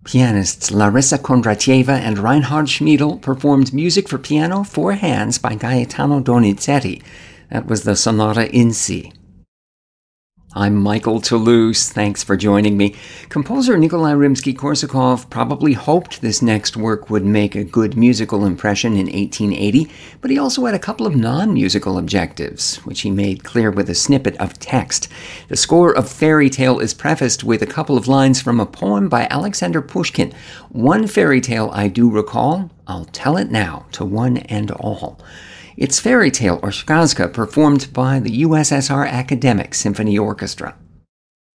Pianists Larissa Kondratieva and Reinhard Schmiedel performed music for piano, four hands by Gaetano Donizetti. That was the Sonata in C. I'm Michael Toulouse. Thanks for joining me. Composer Nikolai Rimsky-Korsakov probably hoped this next work would make a good musical impression in 1880, but he also had a couple of non-musical objectives, which he made clear with a snippet of text. The score of Fairy Tale is prefaced with a couple of lines from a poem by Alexander Pushkin. One fairy tale I do recall, I'll tell it now to one and all. It's Fairy Tale, or Shkazka, performed by the USSR Academic Symphony Orchestra.